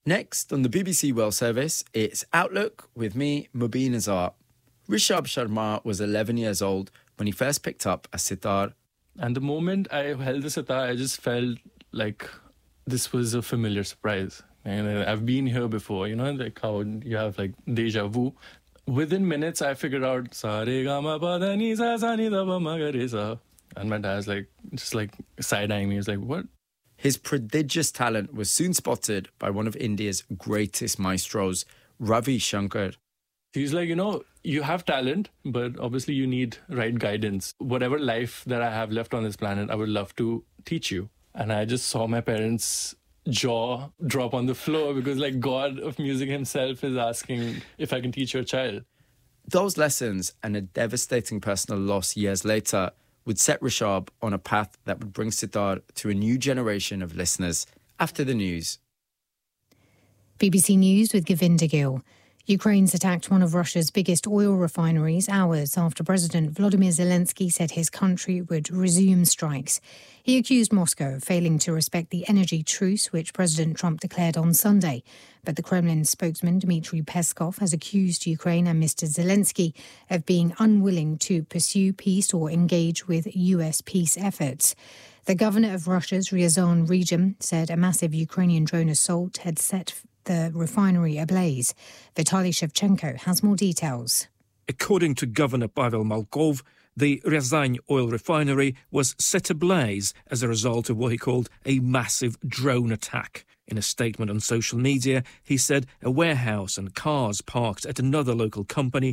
Next on the BBC World Service, it's Outlook with me, Mubin Azar. Rishabh Sharma was 11 years old when he first picked up a sitar. And the moment I held the sitar, I just felt like this was a familiar surprise. And I've been here before, like how you have like deja vu. Within minutes, I figured out sa re ga ma pa da ni sa ni da pa ma ga re sa. And my dad's just side-eyeing me. He's like, what? His prodigious talent was soon spotted by one of India's greatest maestros, Ravi Shankar. He's like, you have talent, but obviously you need right guidance. Whatever life that I have left on this planet, I would love to teach you. And I just saw my parents' jaw drop on the floor because God of music himself is asking if I can teach your child. Those lessons and a devastating personal loss years later would set Rishabh on a path that would bring sitar to a new generation of listeners. After the news. BBC News with Govinda Gill. Ukraine's attacked one of Russia's biggest oil refineries hours after President Volodymyr Zelensky said his country would resume strikes. He accused Moscow of failing to respect the energy truce which President Trump declared on Sunday. But the Kremlin spokesman Dmitry Peskov has accused Ukraine and Mr. Zelensky of being unwilling to pursue peace or engage with US peace efforts. The governor of Russia's Ryazan region said a massive Ukrainian drone assault had set the refinery ablaze. Vitaly Shevchenko has more details. According to Governor Pavel Malkov, the Ryazan oil refinery was set ablaze as a result of what he called a massive drone attack. In a statement on social media, he said a warehouse and cars parked at another local company